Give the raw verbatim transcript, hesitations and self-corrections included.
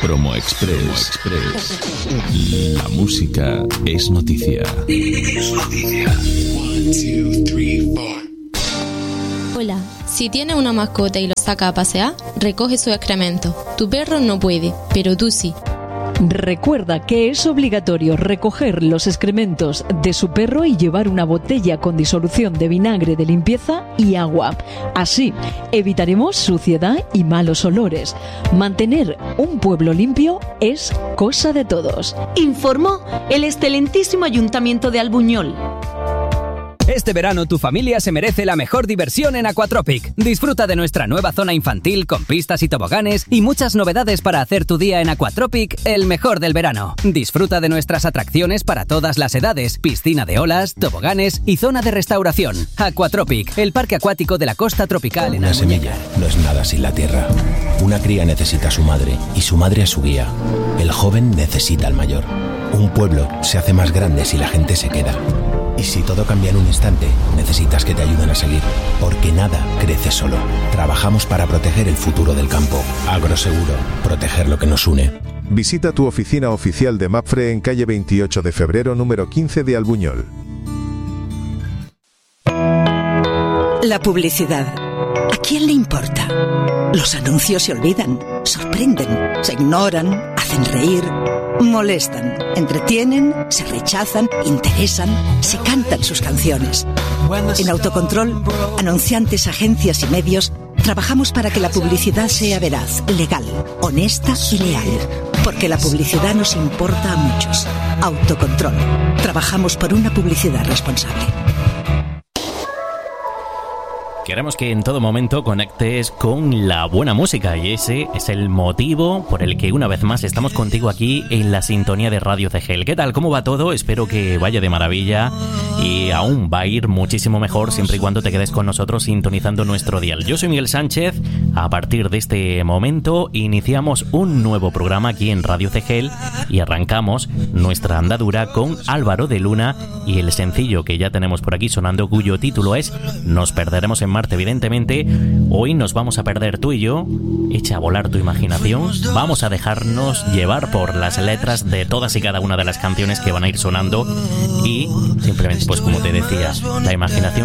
Promo Express. Express. La música es noticia. Es noticia. One, two, three, four. Hola, si tiene una mascota y lo saca a pasear, recoge su excremento. Tu perro no puede, pero tú sí. Recuerda que es obligatorio recoger los excrementos de su perro y llevar una botella con disolución de vinagre de limpieza y agua. Así evitaremos suciedad y malos olores. Mantener un pueblo limpio es cosa de todos. Informó el excelentísimo Ayuntamiento de Albuñol. Este verano tu familia se merece la mejor diversión en Aquatropic. Disfruta de nuestra nueva zona infantil con pistas y toboganes y muchas novedades para hacer tu día en Aquatropic el mejor del verano. Disfruta de nuestras atracciones para todas las edades, piscina de olas, toboganes y zona de restauración. Aquatropic, el parque acuático de la costa tropical en Una semilla no es nada sin la tierra. Una cría necesita a su madre y su madre a su guía. El joven necesita al mayor. Un pueblo se hace más grande si la gente se queda. Y si todo cambia en un instante, necesitas que te ayuden a seguir, porque nada crece solo. Trabajamos para proteger el futuro del campo. Agroseguro, proteger lo que nos une. Visita tu oficina oficial de Mapfre en calle veintiocho de febrero número quince de Albuñol. La publicidad. ¿A quién le importa? Los anuncios se olvidan, sorprenden, se ignoran, hacen reír, molestan, entretienen, se rechazan, interesan, se cantan sus canciones. En Autocontrol, anunciantes, agencias y medios, trabajamos para que la publicidad sea veraz, legal, honesta y leal. Porque la publicidad nos importa a muchos. Autocontrol. Trabajamos por una publicidad responsable. Queremos que en todo momento conectes con la buena música y ese es el motivo por el que una vez más estamos contigo aquí en la sintonía de Radio C G L. ¿Qué tal? ¿Cómo va todo? Espero que vaya de maravilla y aún va a ir muchísimo mejor siempre y cuando te quedes con nosotros sintonizando nuestro dial. Yo soy Miguel Sánchez. A partir de este momento iniciamos un nuevo programa aquí en Radio C G L y arrancamos nuestra andadura con Álvaro de Luna y el sencillo que ya tenemos por aquí sonando, cuyo título es Nos perderemos en Marte. Evidentemente, hoy nos vamos a perder tú y yo. Echa a volar tu imaginación. Vamos a dejarnos llevar por las letras de todas y cada una de las canciones que van a ir sonando y simplemente, pues como te decía, la imaginación